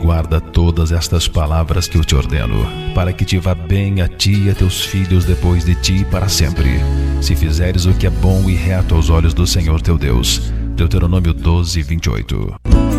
guarda todas estas palavras que eu te ordeno, para que te vá bem a ti e a teus filhos depois de ti para sempre, se fizeres o que é bom e reto aos olhos do Senhor teu Deus. Deuteronômio 12:28.